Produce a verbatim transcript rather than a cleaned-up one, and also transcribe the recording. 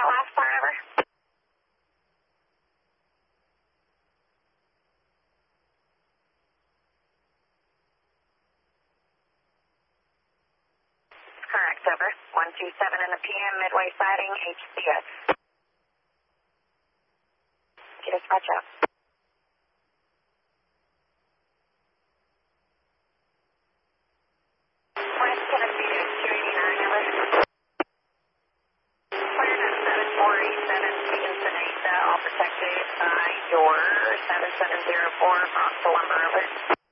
that last part, over. Correct, over. one two seven in the P M, Midway siding, H C S. Get us watch out. West Tennessee to two eighty-nine, over. Cleared at seven four eight seven, Stevenson eight, all protected by your seven seven zero four, Bronx to Lumber, over.